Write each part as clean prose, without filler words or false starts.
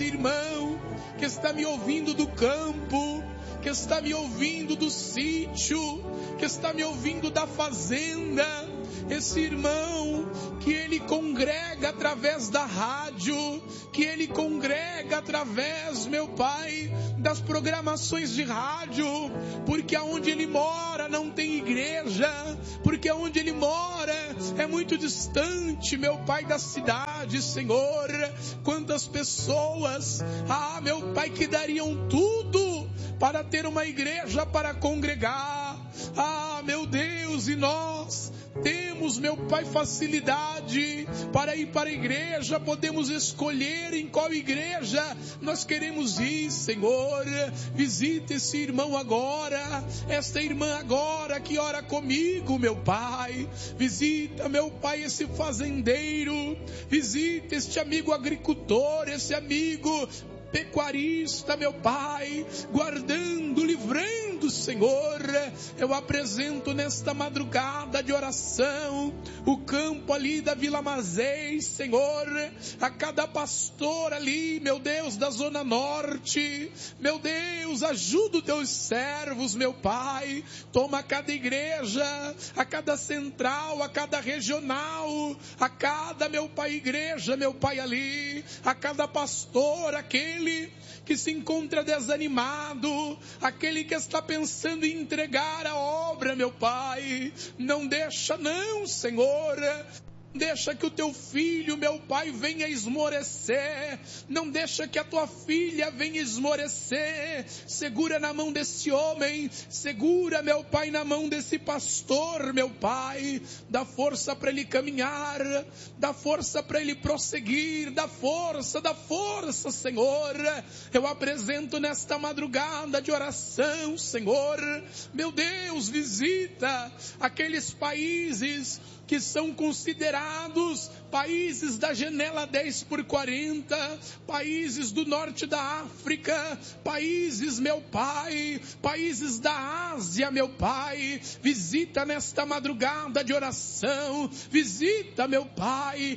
esse irmão que está me ouvindo do campo, que está me ouvindo do sítio, que está me ouvindo da fazenda, esse irmão que ele congrega através da rádio, que ele congrega através, meu Pai, das programações de rádio, porque aonde ele mora não tem igreja, porque aonde ele mora é muito distante, meu Pai, da cidade, Senhor. Quantas pessoas, meu Pai, que dariam tudo para ter uma igreja para congregar, meu Deus, e nós temos, meu Pai, facilidade para ir para a igreja, podemos escolher em qual igreja nós queremos ir, Senhor. Visita esse irmão agora, esta irmã agora que ora comigo, meu Pai. Visita, meu Pai, esse fazendeiro, visita este amigo agricultor, esse amigo pecuarista, meu Pai, guardando, livrando, Senhor. Eu apresento nesta madrugada de oração o campo ali da Vila Mazéis, Senhor, a cada pastor ali, meu Deus, da Zona Norte, meu Deus, ajuda os teus servos, meu Pai. Toma cada igreja, a cada central, a cada regional, a cada, meu Pai, igreja, meu Pai, ali, a cada pastor, aquele que se encontra desanimado, aquele que está pensando em entregar a obra, meu Pai, não deixa não, Senhor. Deixa que o teu filho, meu Pai, venha esmorecer. Não deixa que a tua filha venha esmorecer. Segura na mão desse homem. Segura, meu Pai, na mão desse pastor, meu Pai. Dá força para ele caminhar. Dá força para ele prosseguir. Dá força, Senhor. Eu apresento nesta madrugada de oração, Senhor. Meu Deus, visita aqueles países que são considerados países da janela 10x40, países do norte da África, países, meu Pai, países da Ásia, meu Pai. Visita nesta madrugada de oração, visita, meu Pai,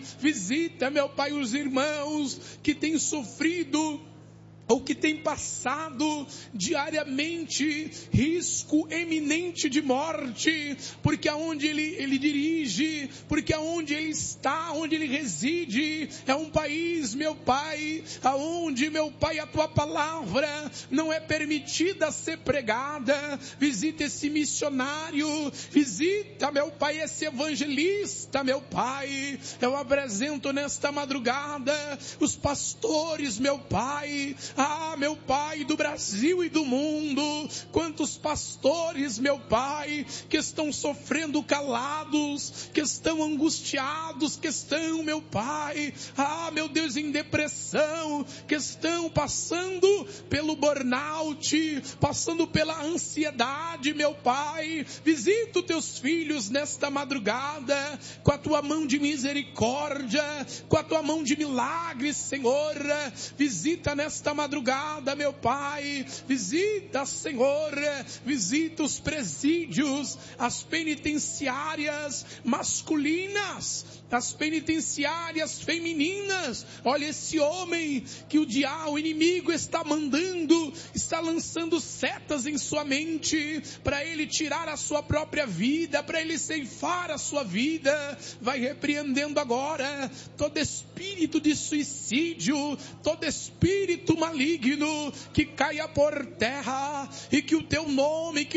os irmãos que têm sofrido ou que tem passado diariamente risco eminente de morte, porque aonde ele dirige, porque aonde ele está, onde ele reside, é um país, meu Pai, aonde, meu Pai, a tua palavra não é permitida ser pregada. Visita esse missionário, visita, meu Pai, esse evangelista, meu Pai. Eu apresento nesta madrugada os pastores, meu Pai, meu Pai, do Brasil e do mundo. Quantos pastores, meu Pai, que estão sofrendo calados, que estão angustiados, que estão, meu Pai, meu Deus, em depressão, que estão passando pelo burnout, passando pela ansiedade, meu Pai. Visita os teus filhos nesta madrugada, com a tua mão de misericórdia, com a tua mão de milagre, Senhor. Visita nesta madrugada, meu Pai, visita, Senhor, visita os presídios, as penitenciárias masculinas, as penitenciárias femininas. Olha esse homem que o inimigo está mandando, está lançando setas em sua mente, para ele tirar a sua própria vida, para ele ceifar a sua vida. Vai repreendendo agora todo espírito de suicídio, todo espírito maligno, que caia por terra, e que o teu nome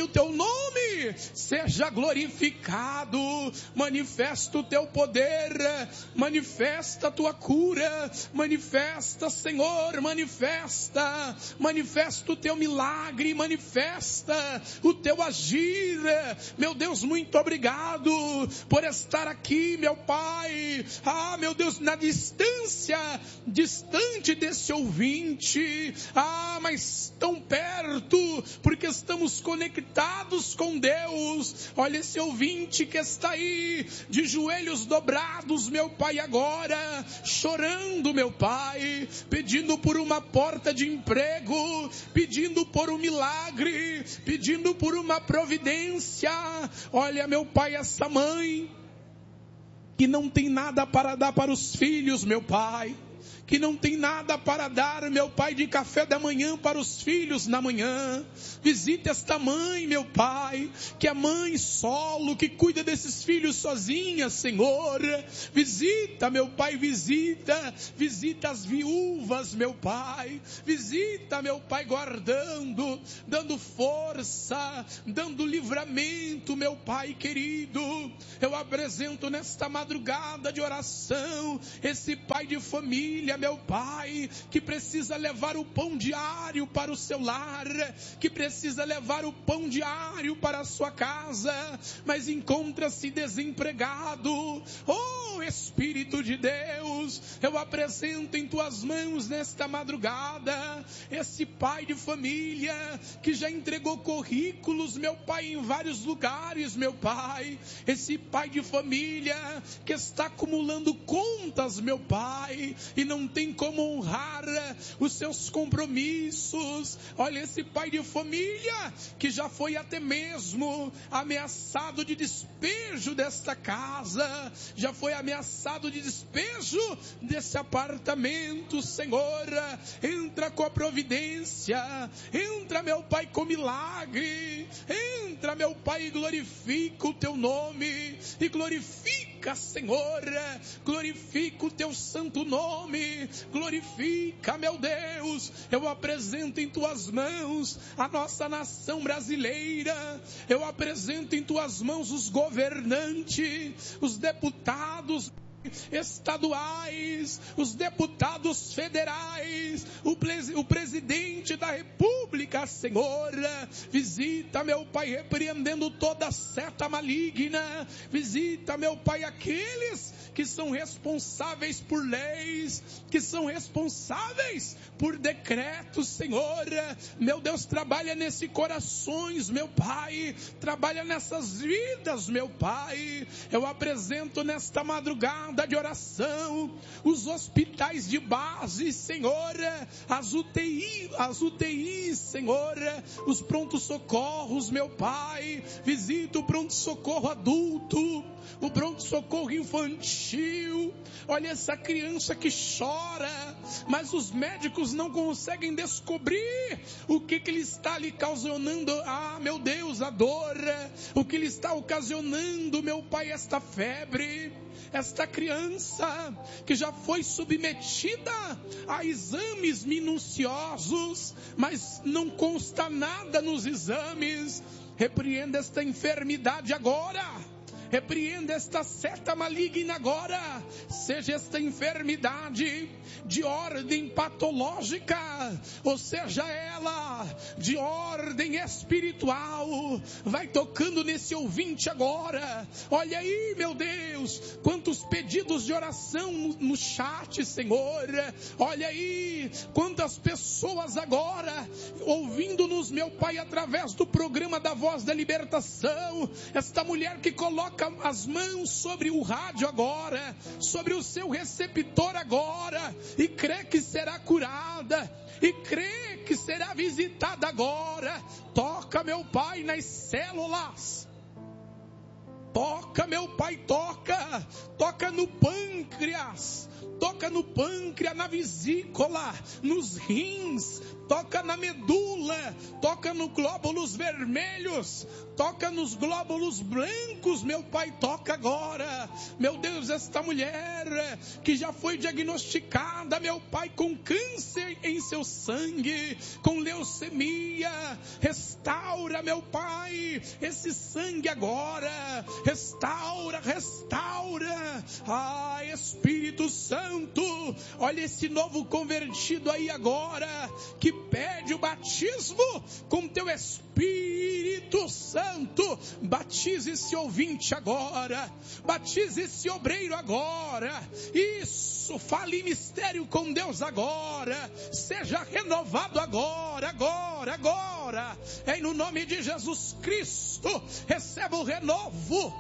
seja glorificado. Manifesta o teu poder, manifesta a tua cura, manifesta, Senhor, manifesta o teu milagre, manifesta o teu agir. Meu Deus, muito obrigado por estar aqui, meu Pai, meu Deus, na distante desse ouvinte, mas tão perto, porque estamos conectados com Deus. Olha esse ouvinte que está aí, de joelhos dobrados, meu Pai, agora, chorando, meu Pai, pedindo por uma porta de emprego, pedindo por um milagre, pedindo por uma providência. Olha, meu Pai, essa mãe que não tem nada para dar para os filhos, meu Pai, que não tem nada para dar, meu Pai, de café da manhã para os filhos na manhã. Visita esta mãe, meu Pai, que é mãe solo, que cuida desses filhos sozinha, Senhor. Visita, meu Pai, visita as viúvas, meu Pai. Visita, meu Pai, guardando, dando força, dando livramento, meu Pai querido. Eu apresento nesta madrugada de oração esse pai de família, meu Pai, que precisa levar o pão diário para o seu lar, que precisa levar o pão diário para a sua casa, mas encontra-se desempregado. Oh, Espírito de Deus, eu apresento em tuas mãos nesta madrugada esse pai de família que já entregou currículos, meu Pai, em vários lugares, meu Pai. Esse pai de família que está acumulando contas, meu Pai, e não tem como honrar os seus compromissos. Olha, esse pai de família que já foi até mesmo ameaçado de despejo desta casa, já foi ameaçado de despejo desse apartamento. Senhor, entra com a providência, entra, meu Pai, com milagre, entra, meu Pai, e glorifica o teu nome, e glorifica, Senhor, glorifica o teu santo nome, glorifica, meu Deus. Eu apresento em tuas mãos a nossa nação brasileira, eu apresento em tuas mãos os governantes, os deputados estaduais, os deputados federais, o presidente da República, Senhor. Visita, meu Pai, repreendendo toda seta maligna. Visita, meu Pai, aqueles que são responsáveis por leis, que são responsáveis por decretos, Senhor. Meu Deus, trabalha nesses corações, meu Pai, trabalha nessas vidas, meu Pai. Eu apresento nesta madrugada de oração os hospitais de base, Senhor, as UTIs, Senhor, os pronto-socorros, meu Pai. Visita o pronto-socorro adulto, o pronto-socorro infantil. Olha essa criança que chora, mas os médicos não conseguem descobrir o que lhe está ali ocasionando, meu Deus, a dor, o que lhe está ocasionando, meu Pai, esta febre. Esta criança que já foi submetida a exames minuciosos, mas não consta nada nos exames. Repreenda esta enfermidade agora. Repreenda esta seta maligna agora. Seja esta enfermidade de ordem patológica, ou seja ela de ordem espiritual, vai tocando nesse ouvinte agora. Olha aí, meu Deus, quantos pedidos de oração no chat, Senhor. Olha aí, quantas pessoas agora ouvindo-nos, meu Pai, através do programa da Voz da Libertação. Esta mulher que coloca as mãos sobre o rádio agora, sobre o seu receptor agora, e crê que será curada, e crê que será visitada agora. Toca, meu Pai, nas células. Toca, meu Pai, toca no pâncreas, na vesícula, nos rins, toca na medula, toca nos glóbulos vermelhos, toca nos glóbulos brancos, meu Pai, toca agora. Meu Deus, esta mulher que já foi diagnosticada, meu Pai, com câncer em seu sangue, com leucemia, restaura, meu Pai, esse sangue agora, restaura. Espírito Santo, olha esse novo convertido aí agora, que pede o batismo com teu Espírito Santo. Batize esse ouvinte agora, batize esse obreiro agora. Isso, fale em mistério com Deus agora, seja renovado agora. É no nome de Jesus Cristo. Receba o renovo.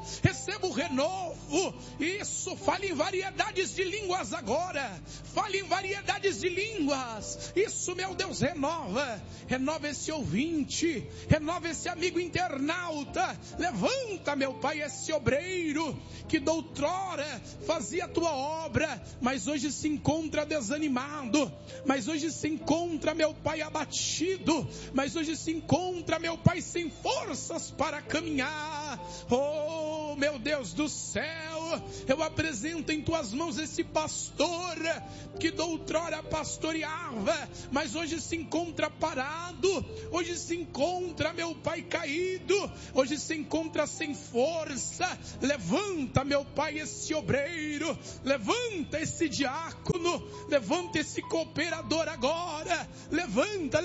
Isso, fale em variedades de línguas agora. Fale em variedades de línguas. Isso, meu Deus, renova. renova esse ouvinte, renova esse amigo internauta. Levanta, meu Pai, esse obreiro que doutrora fazia a tua obra, mas hoje se encontra desanimado, mas hoje se encontra, meu Pai, abatido, mas hoje se encontra, meu Pai, sem forças para caminhar. Oh, meu Deus do céu, eu apresento em tuas mãos esse pastor que doutrora pastoreava, mas hoje se encontra parado, hoje se encontra, meu Pai, caído, hoje se encontra sem força. Levanta, meu Pai, esse obreiro, levanta esse diácono, levanta esse cooperador agora, levanta,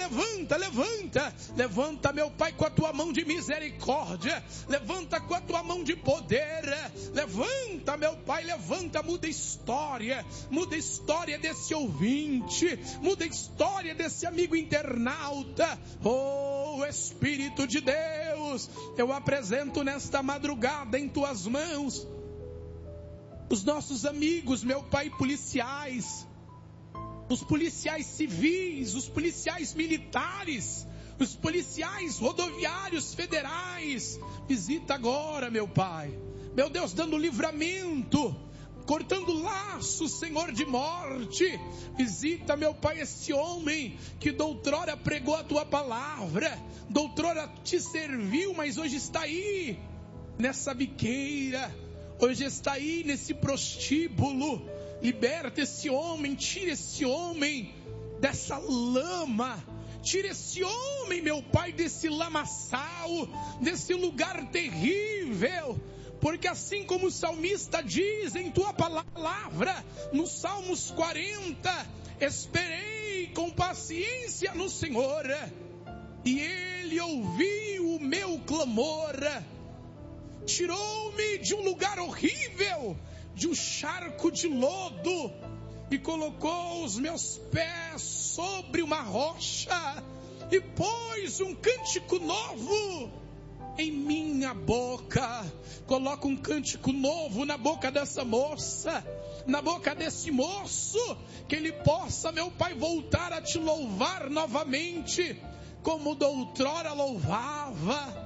meu Pai, com a tua mão de misericórdia, levanta com a tua mão de poder, levanta, meu Pai, levanta, muda a história desse ouvinte, muda a história desse amigo internauta. Oh, Espírito de Deus, eu apresento nesta madrugada em tuas mãos os nossos amigos, meu Pai, policiais, os policiais civis, os policiais militares, os policiais rodoviários federais. Visita agora, meu Pai, meu Deus, dando livramento, cortando laços, Senhor, de morte. Visita, meu Pai, esse homem que doutrora pregou a tua palavra, doutrora te serviu, mas hoje está aí nessa biqueira, hoje está aí nesse prostíbulo. Liberta esse homem, tira esse homem dessa lama, tira esse homem, meu Pai, desse lamaçal, desse lugar terrível. Porque assim como o salmista diz em tua palavra, no Salmos 40, esperei com paciência no Senhor, e Ele ouviu o meu clamor, tirou-me de um lugar horrível, de um charco de lodo, e colocou os meus pés sobre uma rocha, e pôs um cântico novo em minha boca. Coloca um cântico novo na boca dessa moça, na boca desse moço, que ele possa, meu Pai, voltar a te louvar novamente, como doutrora louvava.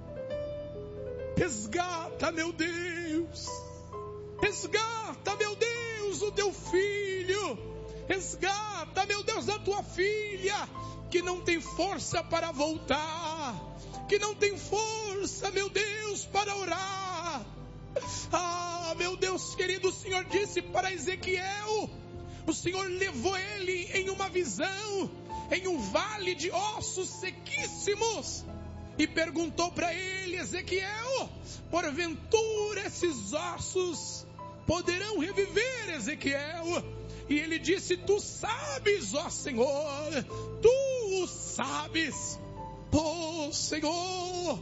Resgata, meu Deus, resgata, meu Deus, o teu filho, resgata, meu Deus, a tua filha, que não tem força para voltar, que não tem força, meu Deus, para orar. Ah, meu Deus querido, o Senhor disse para Ezequiel, o Senhor levou ele em uma visão, em um vale de ossos sequíssimos, e perguntou para ele: Ezequiel, porventura esses ossos poderão reviver, Ezequiel? E ele disse: tu sabes, ó Senhor, tu o sabes. Oh Senhor,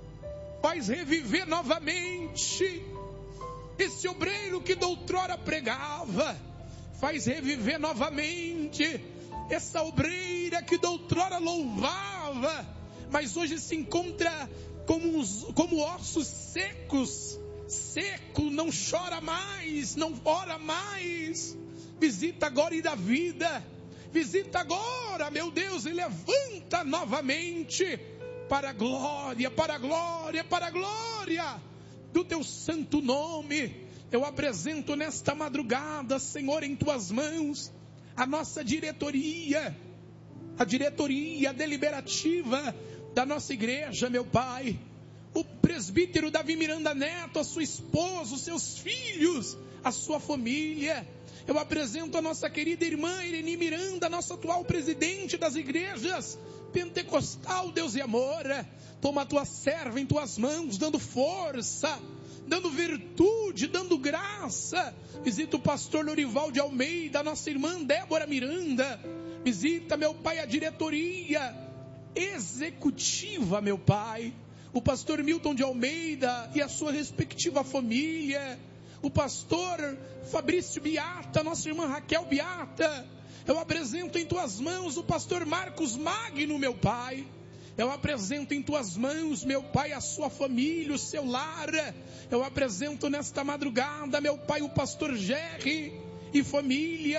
faz reviver novamente esse obreiro que doutrora pregava, faz reviver novamente essa obreira que doutrora louvava, mas hoje se encontra como ossos secos, seco, não chora mais, não ora mais. Visita agora e dá vida, visita agora, meu Deus, e levanta novamente para a glória, para a glória, para a glória do teu santo nome. Eu apresento nesta madrugada, Senhor, em tuas mãos a nossa diretoria, a diretoria deliberativa da nossa igreja, meu Pai, o presbítero Davi Miranda Neto, a sua esposa, os seus filhos, a sua família. Eu apresento a nossa querida irmã Irene Miranda, nossa atual presidente das igrejas pentecostal, Deus e amor. Toma a tua serva em tuas mãos, dando força, dando virtude, dando graça. Visita o pastor Lorival de Almeida, nossa irmã Débora Miranda. Visita, meu Pai, a diretoria executiva, meu Pai, o pastor Milton de Almeida e a sua respectiva família, o pastor Fabrício Biata, nossa irmã Raquel Biata. Eu apresento em tuas mãos o pastor Marcos Magno, meu Pai. Eu apresento em tuas mãos, meu Pai, a sua família, o seu lar. Eu apresento nesta madrugada, meu Pai, o pastor Jerry e família.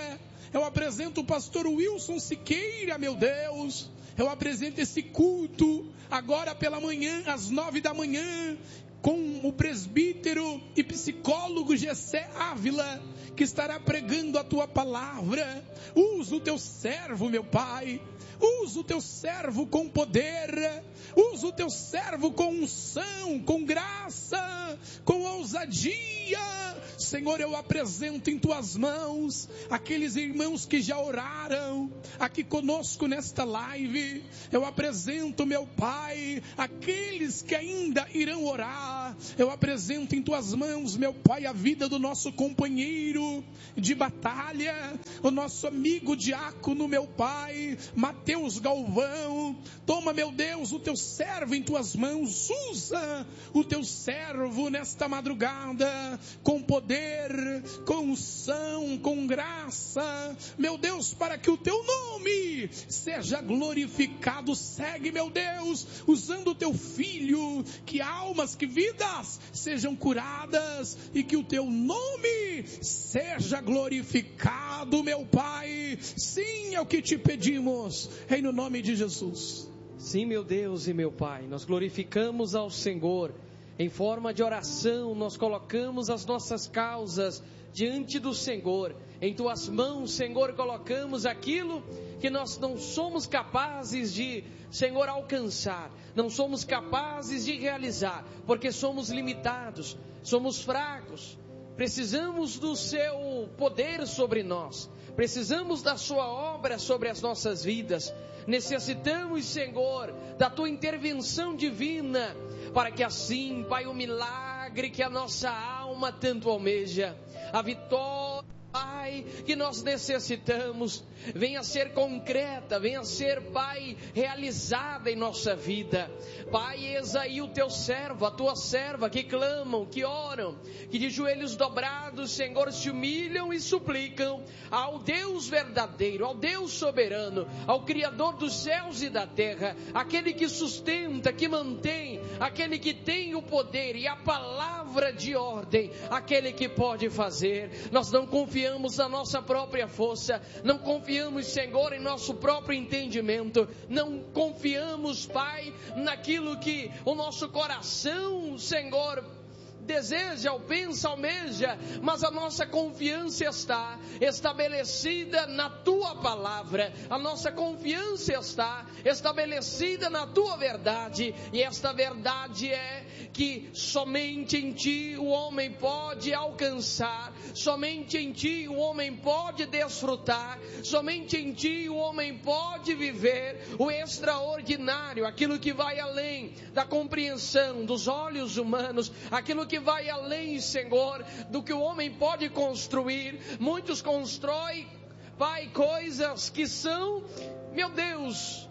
Eu apresento o pastor Wilson Siqueira, meu Deus. Eu apresento esse culto agora pela manhã, às 9 da manhã, com o presbítero e psicólogo Gessé Ávila, que estará pregando a tua palavra. Usa o teu servo, meu Pai. Usa o teu servo com poder. Usa o teu servo com unção, com graça, com ousadia. Senhor, eu apresento em tuas mãos aqueles irmãos que já oraram aqui conosco nesta live. Eu apresento, meu Pai, aqueles que ainda irão orar. Eu apresento em tuas mãos, meu Pai, a vida do nosso companheiro de batalha, o nosso amigo diácono, meu Pai, Mateus Galvão. Toma, meu Deus, o teu servo em tuas mãos. Usa o teu servo nesta madrugada com poder, com unção, com graça, meu Deus, para que o teu nome seja glorificado. Segue, meu Deus, usando o teu filho, que almas, que vidas sejam curadas e que o teu nome seja glorificado, meu Pai. Sim, é o que te pedimos, em no nome de Jesus. Sim, meu Deus e meu Pai, nós glorificamos ao Senhor. Em forma de oração, nós colocamos as nossas causas diante do Senhor. Em tuas mãos, Senhor, colocamos aquilo que nós não somos capazes de, Senhor, alcançar. Não somos capazes de realizar, porque somos limitados, somos fracos. Precisamos do seu poder sobre nós. Precisamos da sua obra sobre as nossas vidas. Necessitamos, Senhor, da tua intervenção divina, para que assim, Pai, o milagre que a nossa alma tanto almeja, a vitória, Pai, que nós necessitamos, venha ser concreta, venha ser, Pai, realizada em nossa vida. Pai, eis aí o teu servo, a tua serva, que clamam, que oram, que de joelhos dobrados, Senhor, se humilham e suplicam ao Deus verdadeiro, ao Deus soberano, ao Criador dos céus e da terra, aquele que sustenta, que mantém, aquele que tem o poder e a palavra de ordem, aquele que pode fazer. Nós não confiamos na nossa própria força, não confiamos, Senhor, em nosso próprio entendimento, não confiamos, Pai, naquilo que o nosso coração, Senhor, deseja, ou pensa, almeja, mas a nossa confiança está estabelecida na tua palavra, a nossa confiança está estabelecida na tua verdade, e esta verdade é que somente em ti o homem pode alcançar, somente em ti o homem pode desfrutar, somente em ti o homem pode viver o extraordinário, aquilo que vai além da compreensão dos olhos humanos, aquilo que vai além, Senhor, do que o homem pode construir. Muitos constroem, Pai, coisas que são, meu Deus,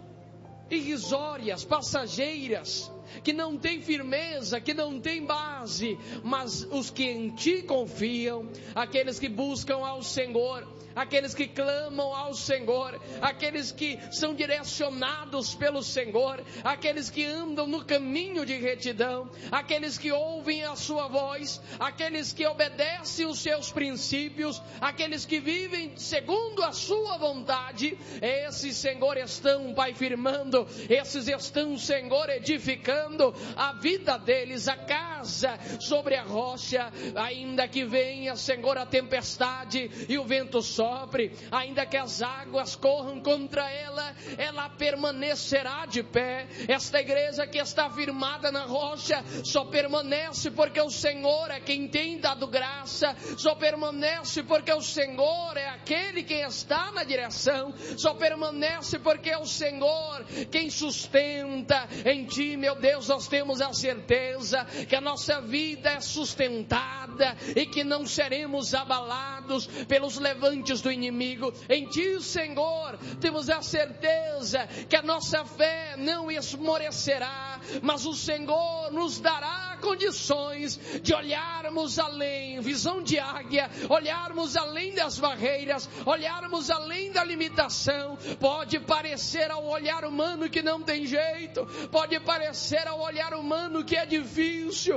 irrisórias, passageiras, que não tem firmeza, que não tem base, mas os que em ti confiam, aqueles que buscam ao Senhor, aqueles que clamam ao Senhor, aqueles que são direcionados pelo Senhor, aqueles que andam no caminho de retidão, aqueles que ouvem a sua voz, aqueles que obedecem os seus princípios, aqueles que vivem segundo a sua vontade, esses, Senhor, estão, Pai, firmando, esses estão, Senhor, edificando a vida deles, a casa sobre a rocha. Ainda que venha, Senhor, a tempestade e o vento sopre, ainda que as águas corram contra ela, ela permanecerá de pé. Esta igreja que está firmada na rocha só permanece porque o Senhor é quem tem dado graça, só permanece porque o Senhor é aquele que está na direção, só permanece porque é o Senhor quem sustenta. Em ti, meu Deus, nós temos a certeza que a nossa vida é sustentada e que não seremos abalados pelos levantes do inimigo. Em ti, Senhor, temos a certeza que a nossa fé não esmorecerá, mas o Senhor nos dará condições de olharmos além, visão de águia, olharmos além das barreiras, olharmos além da limitação. Pode parecer ao olhar humano que não tem jeito, pode parecer ao olhar humano que é difícil,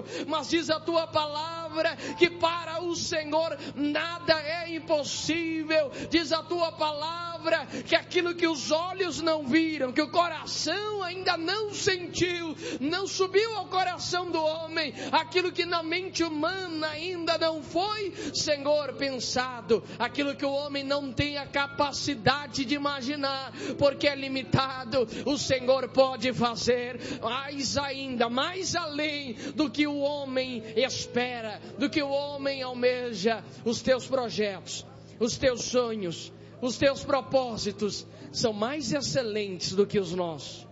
mas diz a tua palavra que para o Senhor nada é impossível. Diz a tua palavra que aquilo que os olhos não viram, que o coração ainda não sentiu, não subiu ao coração do homem, aquilo que na mente humana ainda não foi, Senhor, pensado, aquilo que o homem não tem a capacidade de imaginar, porque é limitado, o Senhor pode fazer mais ainda, mais além do que o homem espera, do que o homem almeja. Os teus projetos, os teus sonhos, os teus propósitos são mais excelentes do que os nossos.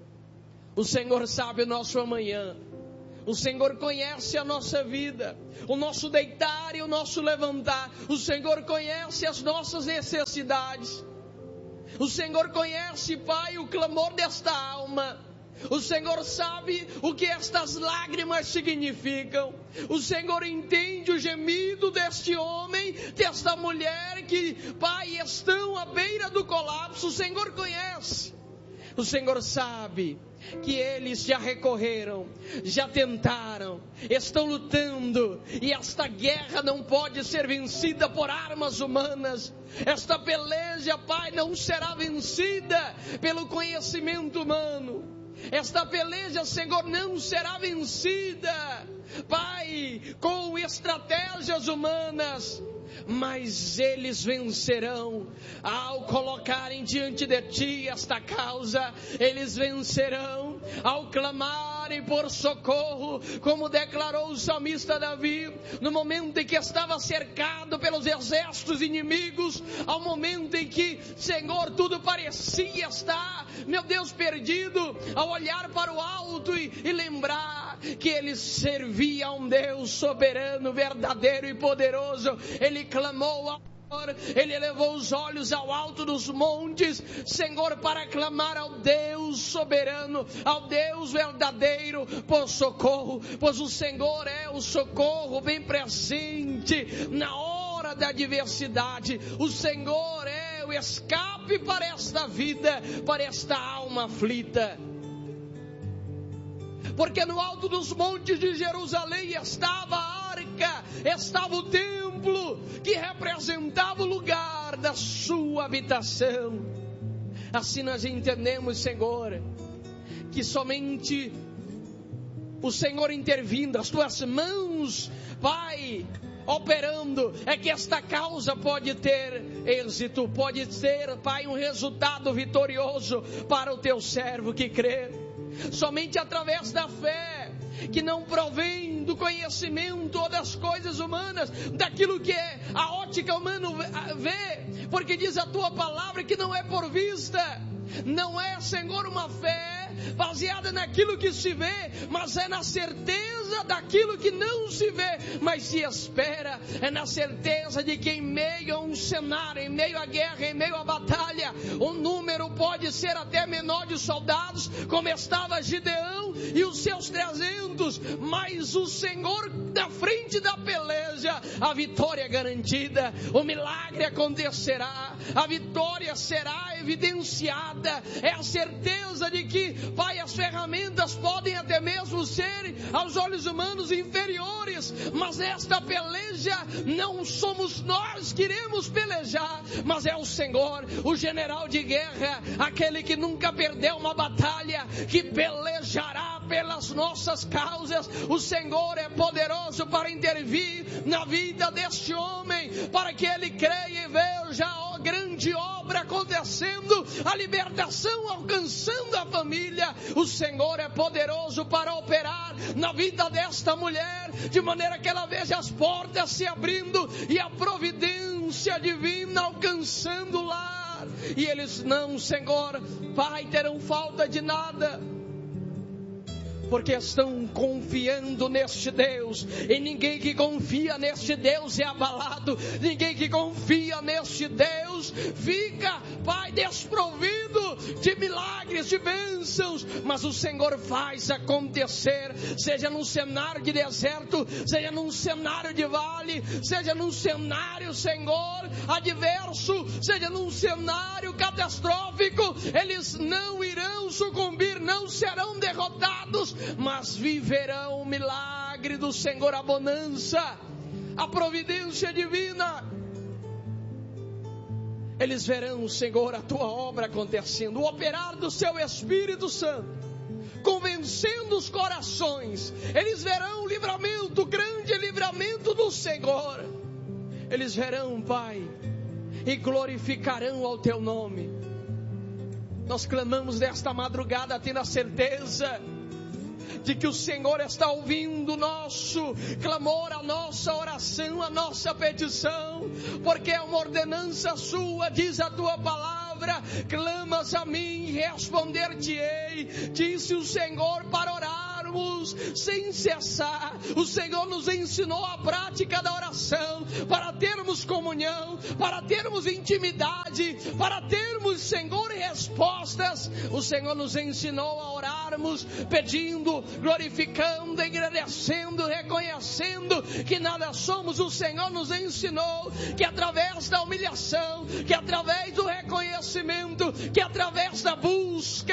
O Senhor sabe o nosso amanhã. O Senhor conhece a nossa vida, o nosso deitar e o nosso levantar. O Senhor conhece as nossas necessidades. O Senhor conhece, Pai, o clamor desta alma. O Senhor sabe o que estas lágrimas significam. O Senhor entende o gemido deste homem, desta mulher que, Pai, estão à beira do colapso. O Senhor conhece. O Senhor sabe que eles já recorreram, já tentaram, estão lutando, e esta guerra não pode ser vencida por armas humanas. Esta peleja, Pai, não será vencida pelo conhecimento humano. Esta peleja, Senhor, não será vencida, Pai, com estratégias humanas, mas eles vencerão ao colocarem diante de Ti esta causa. Eles vencerão ao clamarem por socorro, como declarou o salmista Davi, no momento em que estava cercado pelos exércitos inimigos, ao momento em que, Senhor, tudo parecia estar, meu Deus, perdido, ao olhar para o alto e lembrar que ele servia a um Deus soberano, verdadeiro e poderoso. Ele clamou ao Senhor, ele elevou os olhos ao alto dos montes, Senhor, para clamar ao Deus soberano, ao Deus verdadeiro, por socorro, pois o Senhor é o socorro bem presente na hora da adversidade. O Senhor é o escape para esta vida, para esta alma aflita. Porque no alto dos montes de Jerusalém estava a arca, estava o templo, que representava o lugar da sua habitação. Assim nós entendemos, Senhor, que somente o Senhor intervindo, as tuas mãos, Pai, operando, é que esta causa pode ter êxito, pode ter, Pai, um resultado vitorioso para o teu servo que crê. Somente através da fé, que não provém do conhecimento ou das coisas humanas, daquilo que a ótica humana vê, porque diz a tua palavra que não é por vista, não é, Senhor, uma fé baseada naquilo que se vê, mas é na certeza daquilo que não se vê, mas se espera. É na certeza de que em meio a um cenário, em meio à guerra, em meio à batalha, o número pode ser até menor de soldados, como estava Gideão e os seus 300, mas o Senhor na frente da peleja, a vitória é garantida, o milagre acontecerá, a vitória será evidenciada. É a certeza de que, Pai, as ferramentas podem até mesmo ser aos olhos humanos inferiores, mas nesta peleja não somos nós que iremos pelejar, mas é o Senhor, o general de guerra, aquele que nunca perdeu uma batalha, que pelejará pelas nossas causas. O Senhor é poderoso para intervir na vida deste homem, para que ele creia e veja a grande obra acontecendo, a libertação alcançando a família. O Senhor é poderoso para operar na vida desta mulher, de maneira que ela veja as portas se abrindo e a providência divina alcançando o lar. E eles não, Senhor, Pai, terão falta de nada, porque estão confiando neste Deus, e ninguém que confia neste Deus é abalado, ninguém que confia neste Deus fica, Pai, desprovido de milagres, de bênçãos, mas o Senhor faz acontecer, seja num cenário de deserto, seja num cenário de vale, seja num cenário, Senhor, adverso, seja num cenário catastrófico, eles não irão sucumbir, não serão derrotados, mas viverão o milagre do Senhor, a bonança, a providência divina. Eles verão, Senhor, a tua obra acontecendo, o operar do seu Espírito Santo, convencendo os corações. Eles verão o livramento, o grande livramento do Senhor. Eles verão, Pai, e glorificarão ao teu nome. Nós clamamos nesta madrugada, tendo a certeza de que o Senhor está ouvindo o nosso clamor, a nossa oração, a nossa petição, porque é uma ordenança sua, diz a tua palavra: clamas a mim e responder-te-ei, disse o Senhor, para orarmos sem cessar. O Senhor nos ensinou a prática da oração, para termos comunhão, para termos intimidade, para termos, Senhor, respostas. O Senhor nos ensinou a orarmos, pedindo, glorificando, agradecendo, reconhecendo que nada somos. O Senhor nos ensinou que através da humilhação, que através do reconhecimento, que através da busca,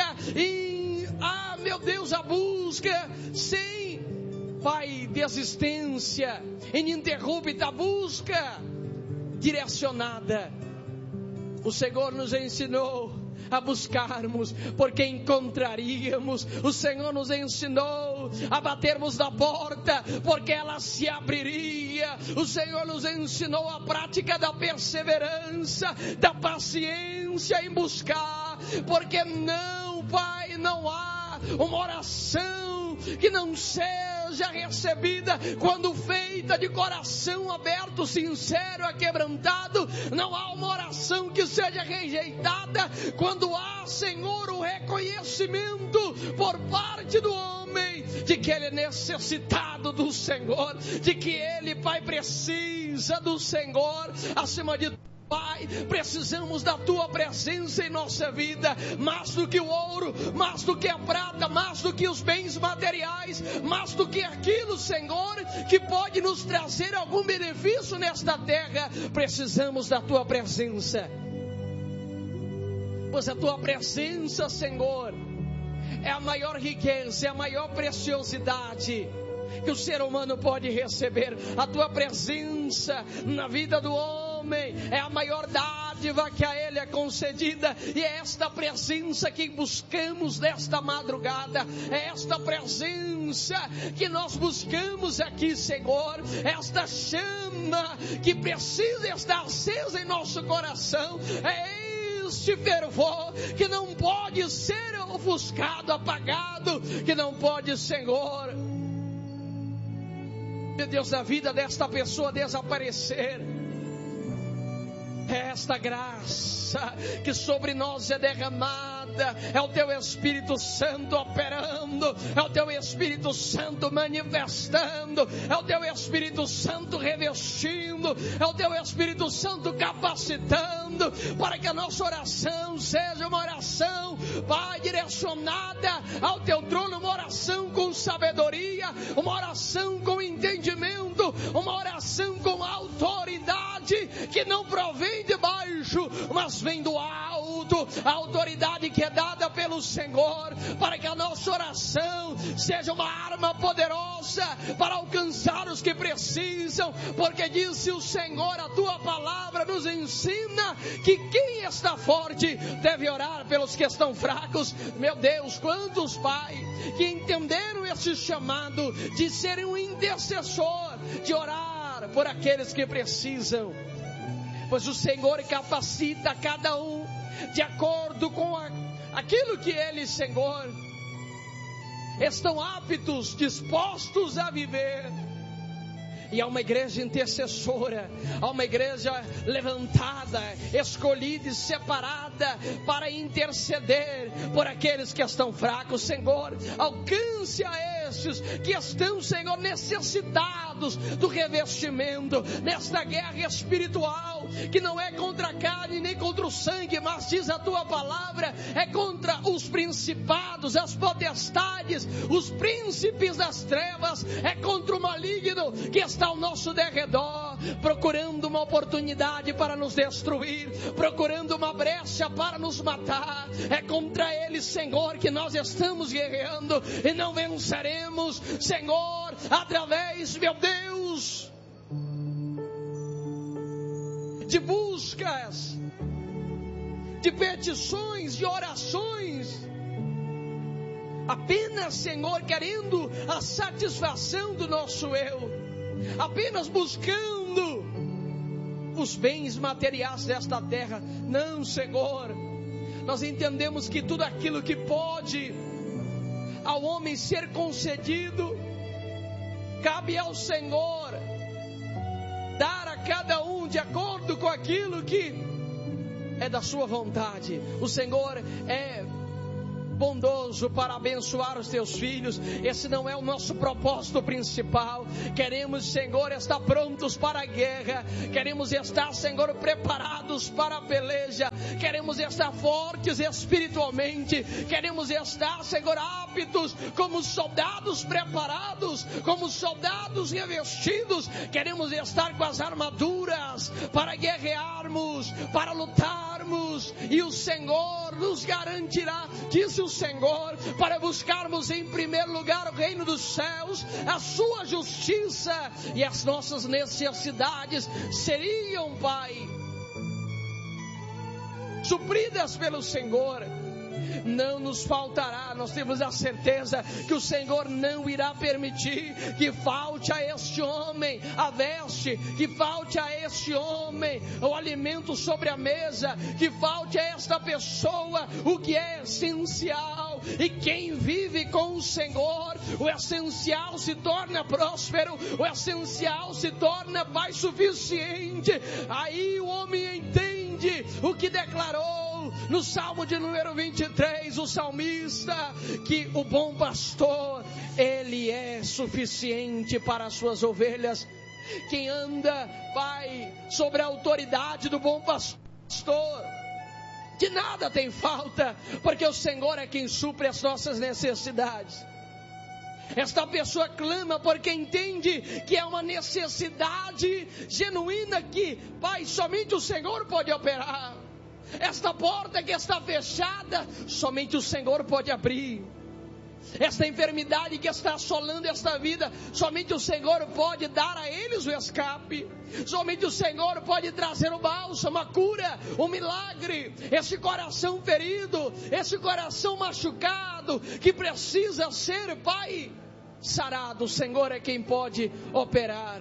meu Deus, a busca sem, Pai, desistência, ininterrupta, a busca direcionada, o Senhor nos ensinou a buscarmos, porque encontraríamos. O Senhor nos ensinou a batermos na porta, porque ela se abriria. O Senhor nos ensinou a prática da perseverança, da paciência em buscar, porque não, Pai, não há uma oração que não seja recebida quando feita de coração aberto, sincero, aquebrantado. Não há uma oração que seja rejeitada quando há, Senhor, o reconhecimento por parte do homem de que ele é necessitado do Senhor, de que ele, Pai, precisa do Senhor. Acima de tudo, Pai, precisamos da tua presença em nossa vida, mais do que o ouro, mais do que a prata, mais do que os bens materiais, mais do que aquilo, Senhor, que pode nos trazer algum benefício nesta terra. Precisamos da tua presença, pois a tua presença, Senhor, é a maior riqueza, é a maior preciosidade que o ser humano pode receber. A tua presença na vida do homem é a maior dádiva que a ele é concedida, e é esta presença que buscamos nesta madrugada, é esta presença que nós buscamos aqui, Senhor, esta chama que precisa estar acesa em nosso coração, é este fervor que não pode ser ofuscado, apagado, que não pode, Senhor, meu Deus, da vida desta pessoa desaparecer. É esta graça que sobre nós é derramada, é o teu Espírito Santo operando, é o teu Espírito Santo manifestando, é o teu Espírito Santo revestindo, é o teu Espírito Santo capacitando, para que a nossa oração seja uma oração, Pai, direcionada ao teu trono, uma oração com sabedoria, uma oração com entendimento, uma oração com autoridade, que não provém de baixo, mas vem do alto, a autoridade que é dada pelo Senhor, para que a nossa oração seja uma arma poderosa para alcançar os que precisam, porque disse o Senhor, a tua palavra nos ensina que quem está forte deve orar pelos que estão fracos. Meu Deus, quantos, Pai, que entenderam esse chamado de serem um intercessor, de orar por aqueles que precisam, pois o Senhor capacita cada um de acordo com aquilo que eles, Senhor, estão aptos, dispostos a viver. E há uma igreja intercessora, há uma igreja levantada, escolhida e separada para interceder por aqueles que estão fracos. Senhor, alcance a estes que estão, Senhor, necessitados do revestimento nesta guerra espiritual, que não é contra a carne nem contra o sangue, mas diz a tua palavra, é contra os principados, as potestades, os príncipes das trevas, é contra o maligno que está ao nosso derredor, procurando uma oportunidade para nos destruir, procurando uma brecha para nos matar. É contra eles, Senhor, que nós estamos guerreando e não venceremos, Senhor, através, meu Deus, de buscas, de petições, de orações, apenas, Senhor, querendo a satisfação do nosso eu, apenas buscando os bens materiais desta terra. Não, Senhor, nós entendemos que tudo aquilo que pode ao homem ser concedido, cabe ao Senhor dar a cada um de acordo com aquilo que é da sua vontade. O Senhor é bondoso para abençoar os teus filhos. Esse não é o nosso propósito principal. Queremos, Senhor, estar prontos para a guerra. Queremos estar, Senhor, preparados para a peleja. Queremos estar fortes espiritualmente. Queremos estar, Senhor, aptos como soldados preparados, como soldados revestidos. Queremos estar com as armaduras para guerrearmos, para lutarmos, e o Senhor nos garantirá, disse o Senhor, para buscarmos em primeiro lugar o reino dos céus, a sua justiça, e as nossas necessidades seriam, Pai, supridas pelo Senhor. Não nos faltará. Nós temos a certeza que o Senhor não irá permitir que falte a este homem a veste, que falte a este homem o alimento sobre a mesa, que falte a esta pessoa o que é essencial. E quem vive com o Senhor, o essencial se torna próspero, o essencial se torna Pai suficiente. Aí o homem entende o que declarou no Salmo de número 23, o salmista, que o bom pastor, ele é suficiente para as suas ovelhas. Quem anda, Pai, sobre a autoridade do bom pastor, de nada tem falta, porque o Senhor é quem supre as nossas necessidades. Esta pessoa clama porque entende que é uma necessidade genuína que, Pai, somente o Senhor pode operar. Esta porta que está fechada, somente o Senhor pode abrir. Esta enfermidade que está assolando esta vida, somente o Senhor pode dar a eles o escape. Somente o Senhor pode trazer o bálsamo, a cura, o milagre. Esse coração ferido, esse coração machucado, que precisa ser, Pai, sarado, o Senhor é quem pode operar.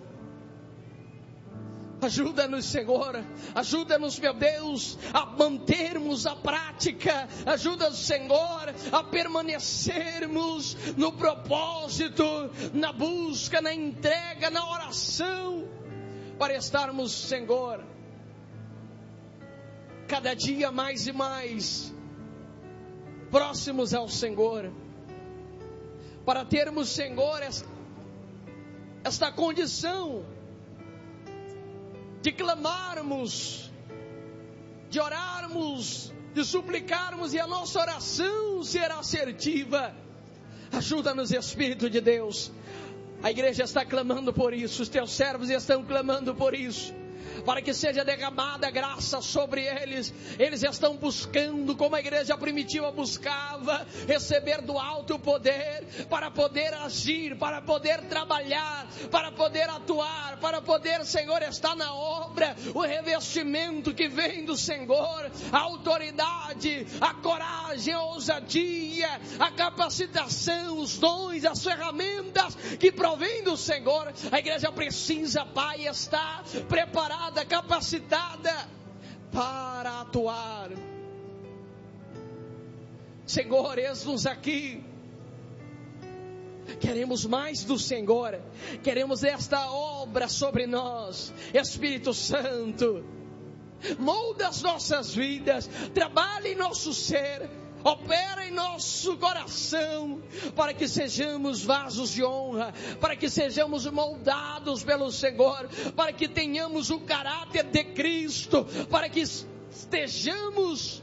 Ajuda-nos, Senhor, ajuda-nos, meu Deus, a mantermos a prática. Ajuda-nos, Senhor, a permanecermos no propósito, na busca, na entrega, na oração, para estarmos, Senhor, cada dia mais e mais próximos ao Senhor, para termos, Senhor, esta condição de clamarmos, de orarmos, de suplicarmos, e a nossa oração será assertiva. Ajuda-nos, Espírito de Deus. A igreja está clamando por isso, os teus servos estão clamando por isso, para que seja derramada graça sobre eles. Eles estão buscando, como a igreja primitiva buscava, receber do alto o poder, para poder agir, para poder trabalhar, para poder atuar, para poder, Senhor, estar na obra. O revestimento que vem do Senhor, a autoridade, a coragem, a ousadia, a capacitação, os dons, as ferramentas que provém do Senhor. A igreja precisa, Pai, estar preparada, capacitada para atuar. Senhor, eis-nos aqui. Queremos mais do Senhor, queremos esta obra sobre nós. Espírito Santo, molda as nossas vidas, trabalhe em nosso ser. Opera em nosso coração, para que sejamos vasos de honra, para que sejamos moldados pelo Senhor, para que tenhamos o caráter de Cristo, para que estejamos,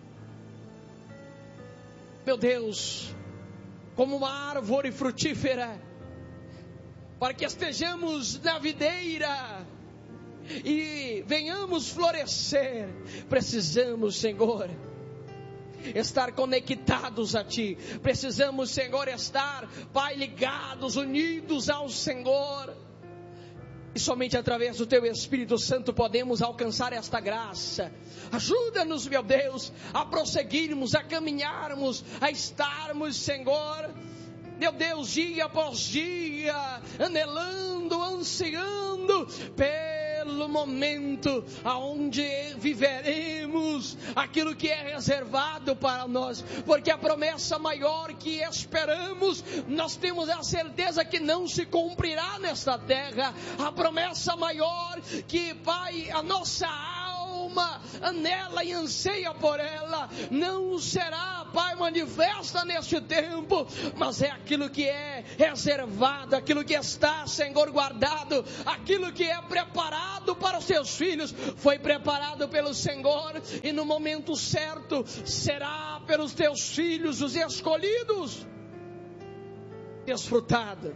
meu Deus, como uma árvore frutífera, para que estejamos na videira e venhamos florescer. Precisamos, Senhor, estar conectados a Ti. Precisamos, Senhor, estar, Pai, ligados, unidos ao Senhor. E somente através do Teu Espírito Santo podemos alcançar esta graça. Ajuda-nos, meu Deus, a prosseguirmos, a caminharmos, a estarmos, Senhor, meu Deus, dia após dia, anelando, ansiando pelo momento aonde viveremos aquilo que é reservado para nós, porque a promessa maior que esperamos, nós temos a certeza que não se cumprirá nesta terra. A promessa maior que, Pai, a nossa alma anela e anseia por ela, não será, Pai, manifesta neste tempo, mas é aquilo que é reservado, aquilo que está, Senhor, guardado, aquilo que é preparado para os teus filhos, foi preparado pelo Senhor, e no momento certo, será pelos teus filhos, os escolhidos, desfrutado.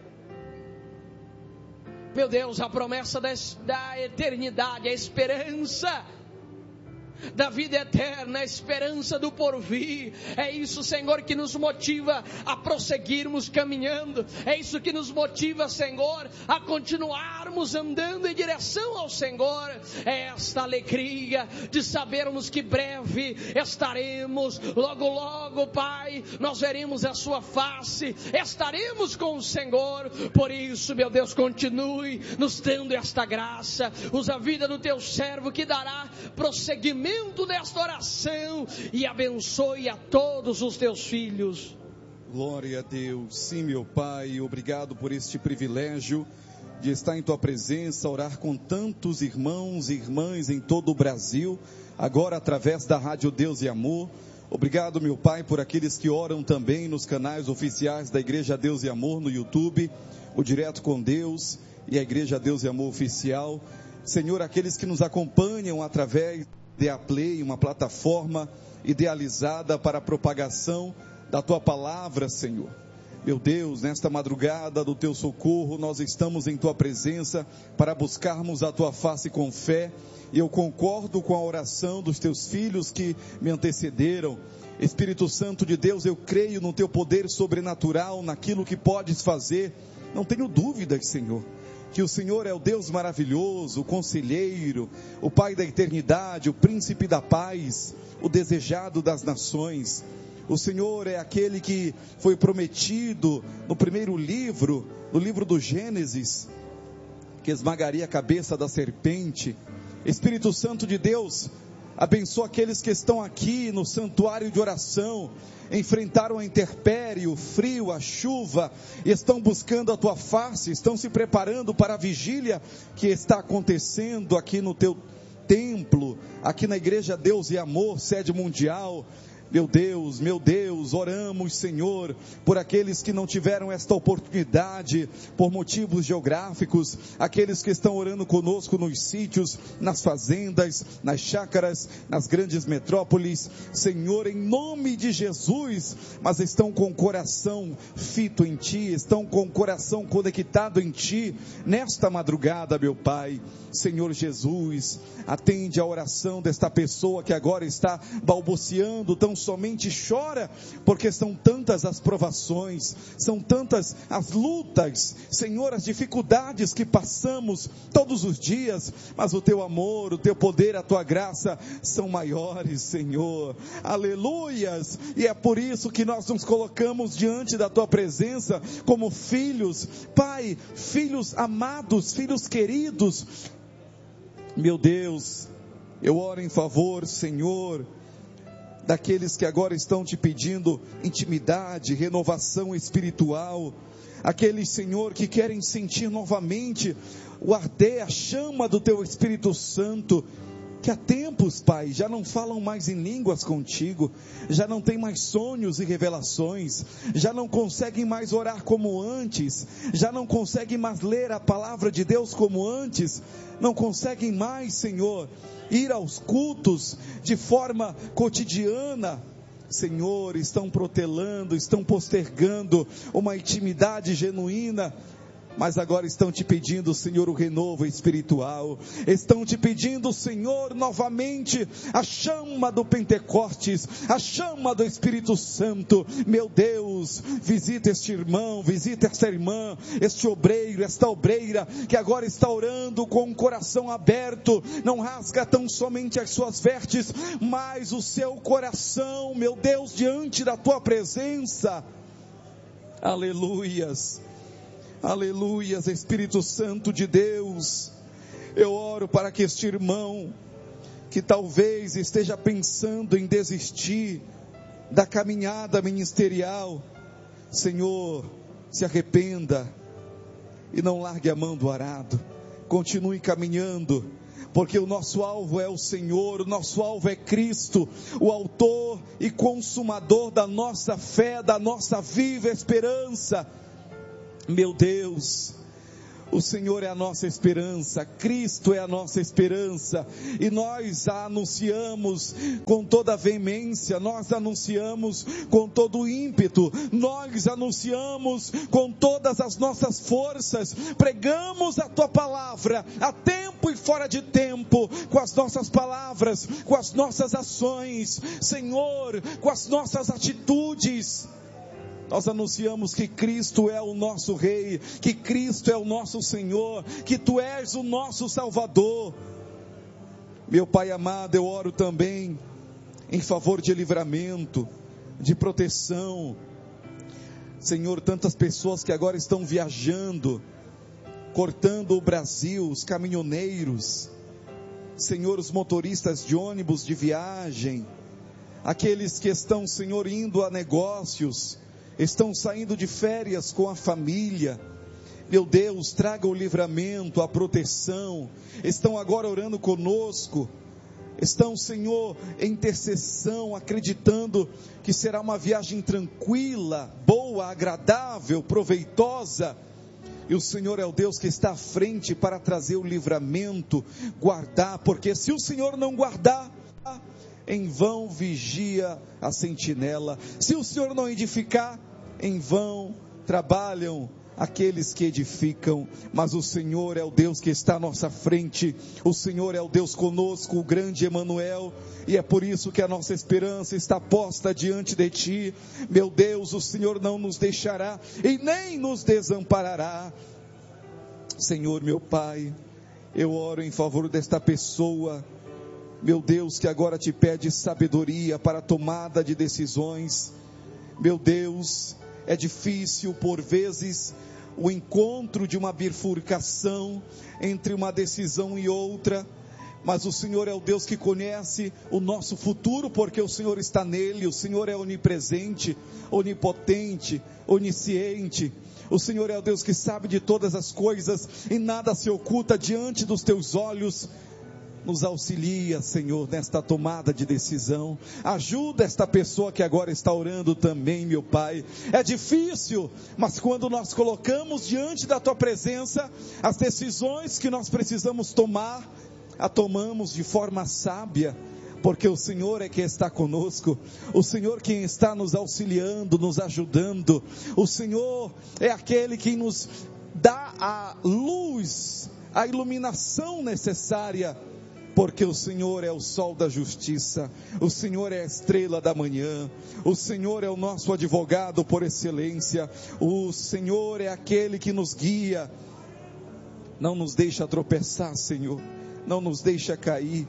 Meu Deus, a promessa da eternidade, a esperança da vida eterna, a esperança do porvir, é isso, Senhor, que nos motiva a prosseguirmos caminhando, é isso que nos motiva, Senhor, a continuarmos andando em direção ao Senhor, é esta alegria de sabermos que breve estaremos, logo logo, Pai, nós veremos a sua face, estaremos com o Senhor. Por isso, meu Deus, continue nos dando esta graça, usa a vida do teu servo que dará prosseguimento desta oração e abençoe a todos os teus filhos. Glória a Deus. Sim, meu Pai, obrigado por este privilégio de estar em tua presença, orar com tantos irmãos e irmãs em todo o Brasil, agora através da Rádio Deus e Amor. Obrigado, meu Pai, por aqueles que oram também nos canais oficiais da Igreja Deus e Amor no YouTube, o Direto com Deus e a Igreja Deus e Amor Oficial. Senhor, aqueles que nos acompanham através da Play, uma plataforma idealizada para a propagação da Tua Palavra, Senhor. Meu Deus, nesta madrugada do Teu socorro, nós estamos em Tua presença para buscarmos a Tua face com fé, e eu concordo com a oração dos Teus filhos que me antecederam. Espírito Santo de Deus, eu creio no Teu poder sobrenatural, naquilo que podes fazer, não tenho dúvidas, Senhor, que o Senhor é o Deus maravilhoso, o conselheiro, o Pai da eternidade, o príncipe da paz, o desejado das nações. O Senhor é aquele que foi prometido no primeiro livro, no livro do Gênesis, que esmagaria a cabeça da serpente. Espírito Santo de Deus, abençoa aqueles que estão aqui no santuário de oração, enfrentaram a intempérie, o frio, a chuva, e estão buscando a Tua face, estão se preparando para a vigília que está acontecendo aqui no Teu templo, aqui na Igreja Deus e Amor, sede mundial. Meu Deus, oramos, Senhor, por aqueles que não tiveram esta oportunidade, por motivos geográficos, aqueles que estão orando conosco nos sítios, nas fazendas, nas chácaras, nas grandes metrópoles, Senhor, em nome de Jesus, mas estão com o coração fito em Ti, estão com o coração conectado em Ti, nesta madrugada, meu Pai. Senhor Jesus, atende a oração desta pessoa que agora está balbuciando, tão somente chora, porque são tantas as provações, são tantas as lutas, Senhor, as dificuldades que passamos todos os dias, mas o Teu amor, o Teu poder, a Tua graça são maiores, Senhor, aleluias, e é por isso que nós nos colocamos diante da Tua presença como filhos, Pai, filhos amados, filhos queridos. Meu Deus, eu oro em favor, Senhor, daqueles que agora estão Te pedindo intimidade, renovação espiritual, aqueles, Senhor, que querem sentir novamente o arder, a chama do Teu Espírito Santo. que há tempos, Pai, já não falam mais em línguas contigo, já não tem mais sonhos e revelações, já não conseguem mais orar como antes, já não conseguem mais ler a palavra de Deus como antes, não conseguem mais, Senhor, ir aos cultos de forma cotidiana. Senhor, estão protelando, estão postergando uma intimidade genuína, mas agora estão te pedindo, Senhor, o renovo espiritual, estão te pedindo, Senhor, novamente a chama do Pentecostes, a chama do Espírito Santo. Meu Deus, visita este irmão, visita esta irmã, este obreiro, esta obreira, que agora está orando com o coração aberto, não rasga tão somente as suas vestes, mas o seu coração, meu Deus, diante da tua presença. Aleluias. Aleluias, Espírito Santo de Deus, eu oro para que este irmão, que talvez esteja pensando em desistir da caminhada ministerial, Senhor, se arrependa e não largue a mão do arado, continue caminhando, porque o nosso alvo é o Senhor, o nosso alvo é Cristo, o autor e consumador da nossa fé, da nossa viva esperança. Meu Deus, o Senhor é a nossa esperança, Cristo é a nossa esperança, e nós a anunciamos com toda a veemência, nós anunciamos com todo o ímpeto, nós anunciamos com todas as nossas forças, pregamos a tua palavra, a tempo e fora de tempo, com as nossas palavras, com as nossas ações, Senhor, com as nossas atitudes. Nós anunciamos que Cristo é o nosso Rei, que Cristo é o nosso Senhor, que Tu és o nosso Salvador. Meu Pai amado, eu oro também em favor de livramento, de proteção. Senhor, tantas pessoas que agora estão viajando, cortando o Brasil, os caminhoneiros, Senhor, os motoristas de ônibus de viagem, aqueles que estão, Senhor, indo a negócios, estão saindo de férias com a família. Meu Deus, traga o livramento, a proteção. Estão agora orando conosco, estão, Senhor, em intercessão, acreditando que será uma viagem tranquila, boa, agradável, proveitosa. E o Senhor é o Deus que está à frente para trazer o livramento, guardar, porque se o Senhor não guardar, em vão vigia a sentinela. Se o Senhor não edificar, em vão trabalham aqueles que edificam. Mas o Senhor é o Deus que está à nossa frente, o Senhor é o Deus conosco, o grande Emanuel, e é por isso que a nossa esperança está posta diante de Ti. Meu Deus, o Senhor não nos deixará e nem nos desamparará. Senhor, meu Pai, eu oro em favor desta pessoa, meu Deus, que agora te pede sabedoria para a tomada de decisões. Meu Deus, é difícil por vezes o encontro de uma bifurcação entre uma decisão e outra, mas o Senhor é o Deus que conhece o nosso futuro, porque o Senhor está nele. O Senhor é onipresente, onipotente, onisciente. O Senhor é o Deus que sabe de todas as coisas e nada se oculta diante dos teus olhos. Nos auxilia, Senhor, nesta tomada de decisão. Ajuda esta pessoa que agora está orando também, meu Pai. É difícil, mas quando nós colocamos diante da Tua presença as decisões que nós precisamos tomar, a tomamos de forma sábia, porque o Senhor é quem está conosco, o Senhor quem está nos auxiliando, nos ajudando. O Senhor é aquele que nos dá a luz, a iluminação necessária, porque o Senhor é o sol da justiça, o Senhor é a estrela da manhã, o Senhor é o nosso advogado por excelência, o Senhor é aquele que nos guia. Não nos deixa tropeçar, Senhor, não nos deixa cair,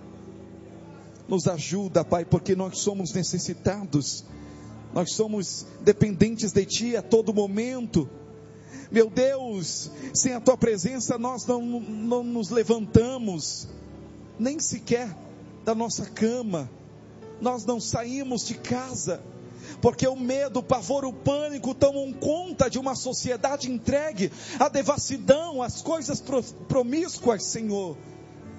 nos ajuda, Pai, porque nós somos necessitados, nós somos dependentes de Ti a todo momento. Meu Deus, sem a Tua presença nós não nos levantamos, nem sequer da nossa cama, nós não saímos de casa, porque o medo, o pavor, o pânico tomam conta de uma sociedade entregue à devassidão, às coisas promíscuas, Senhor.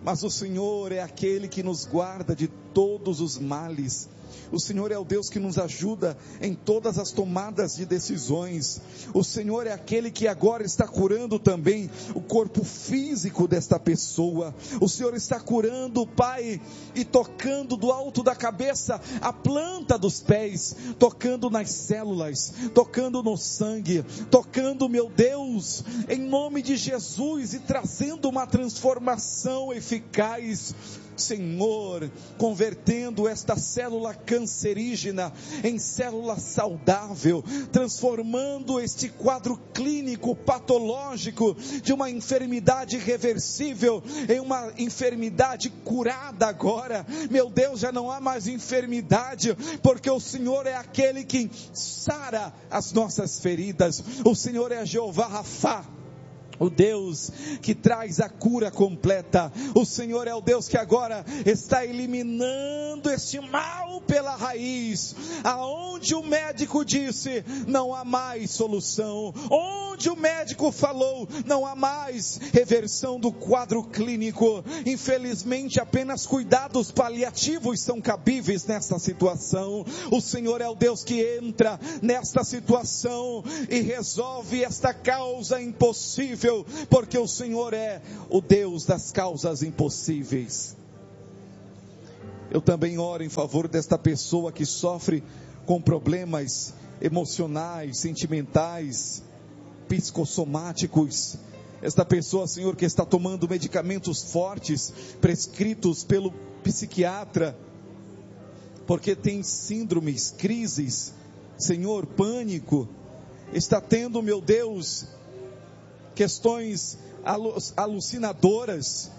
mas o Senhor é aquele que nos guarda de todos os males. O Senhor é o Deus que nos ajuda em todas as tomadas de decisões. O Senhor é aquele que agora está curando também o corpo físico desta pessoa. O Senhor está curando, Pai, e tocando do alto da cabeça a planta dos pés, tocando nas células, tocando no sangue, tocando, meu Deus, em nome de Jesus, e trazendo uma transformação eficaz, Senhor, convertendo esta célula cancerígena em célula saudável, transformando este quadro clínico patológico de uma enfermidade irreversível em uma enfermidade curada agora. Meu Deus, já não há mais enfermidade, porque o Senhor é aquele que sara as nossas feridas. O Senhor é Jeová Rafá, o Deus que traz a cura completa. O Senhor é o Deus que agora está eliminando este mal pela raiz. Aonde o médico disse, não há mais solução. Onde o médico falou, não há mais reversão do quadro clínico. Infelizmente, apenas cuidados paliativos são cabíveis nessa situação. O Senhor é o Deus que entra nesta situação e resolve esta causa impossível, porque o Senhor é o Deus das causas impossíveis. Eu também oro em favor desta pessoa que sofre com problemas emocionais, sentimentais, psicossomáticos. Esta pessoa, Senhor, que está tomando medicamentos fortes, prescritos pelo psiquiatra, porque tem síndromes, crises, Senhor, pânico, está tendo, meu Deus, questões alucinadoras,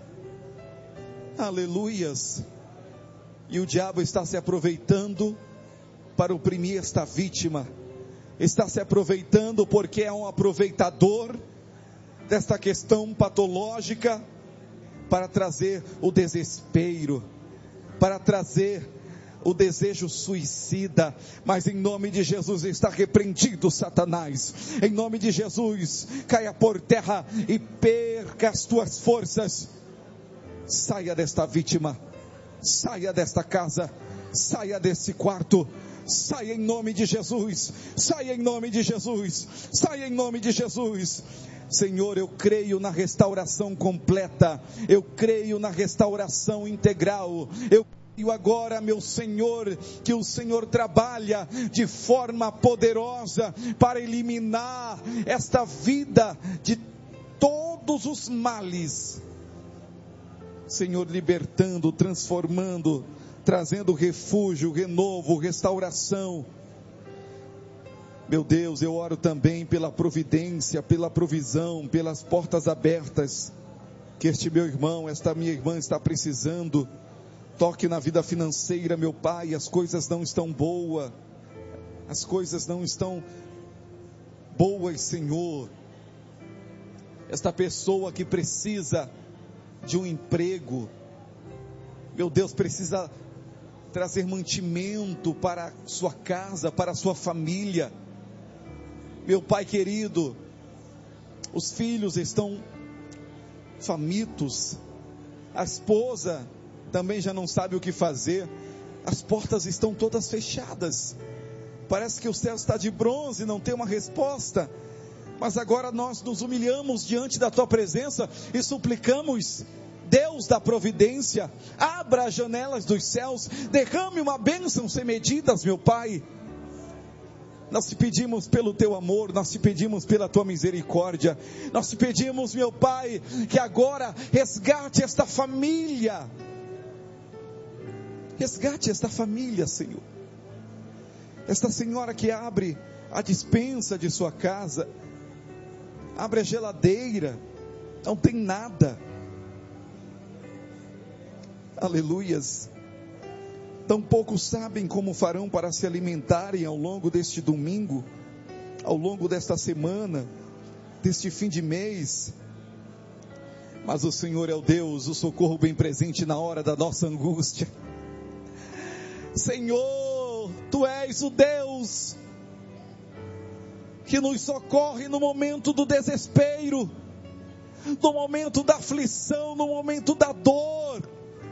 aleluias, e o diabo está se aproveitando para oprimir esta vítima, está se aproveitando porque é um aproveitador desta questão patológica, para trazer o desespero, para trazer o desejo suicida. Mas em nome de Jesus está repreendido, Satanás. Em nome de Jesus, caia por terra e perca as tuas forças. Saia desta vítima, saia desta casa, saia desse quarto, saia em nome de Jesus, saia em nome de Jesus, saia em nome de Jesus. Senhor, eu creio na restauração completa, eu creio na restauração integral, eu creio agora, meu Senhor, que o Senhor trabalha de forma poderosa para eliminar esta vida de todos os males. Senhor, libertando, transformando, trazendo refúgio, renovo, restauração. Meu Deus, eu oro também pela providência, pela provisão, pelas portas abertas, que este meu irmão, esta minha irmã está precisando. Toque na vida financeira, meu Pai, as coisas não estão boas, as coisas não estão boas, Senhor. Esta pessoa que precisa de um emprego, meu Deus, precisa trazer mantimento para a sua casa, para a sua família. Meu Pai querido, os filhos estão famintos, a esposa também já não sabe o que fazer, as portas estão todas fechadas, parece que o céu está de bronze, não tem uma resposta. Mas agora nós nos humilhamos diante da Tua presença e suplicamos: Deus da providência, abra as janelas dos céus, derrame uma bênção sem medidas, meu Pai. Nós te pedimos pelo Teu amor, nós te pedimos pela Tua misericórdia, nós te pedimos, meu Pai, que agora resgate esta família, Senhor. Esta senhora que abre a despensa de sua casa, abre a geladeira, não tem nada, aleluias, tão poucos sabem como farão para se alimentarem ao longo deste domingo, ao longo desta semana, deste fim de mês. Mas o Senhor é o Deus, o socorro bem presente na hora da nossa angústia. Senhor, Tu és o Deus que nos socorre no momento do desespero. no momento da aflição, no momento da dor.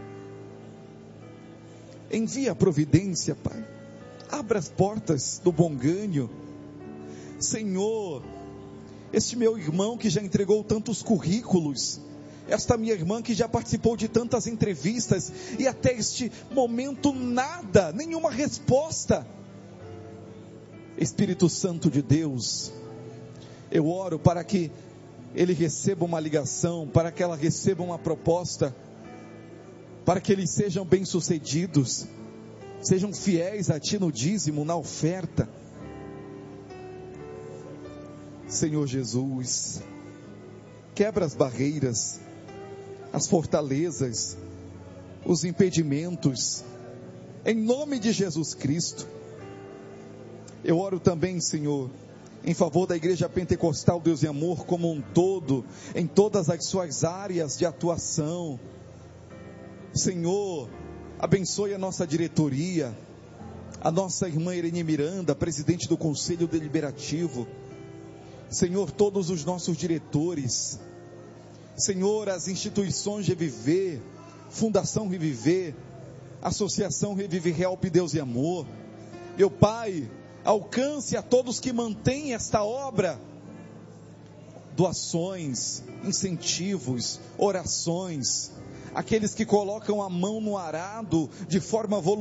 Envia a providência, Pai. Abra as portas do bom ganho. Senhor, este meu irmão que já entregou tantos currículos, esta minha irmã que já participou de tantas entrevistas e até este momento nada, nenhuma resposta. Espírito Santo de Deus, eu oro para que ele receba uma ligação, para que ela receba uma proposta, para que eles sejam bem-sucedidos, sejam fiéis a Ti no dízimo, na oferta. Senhor Jesus, quebra as barreiras, as fortalezas, os impedimentos, em nome de Jesus Cristo. Eu oro também, Senhor, em favor da Igreja Pentecostal Deus e Amor como um todo, em todas as suas áreas de atuação. Senhor, abençoe a nossa diretoria, a nossa irmã Irene Miranda, presidente do Conselho Deliberativo. Senhor, todos os nossos diretores. Senhor, as instituições Reviver, Fundação Reviver, Associação Reviver Help Deus e Amor. Meu Pai, alcance a todos que mantêm esta obra, doações, incentivos, orações, aqueles que colocam a mão no arado de forma voluntária,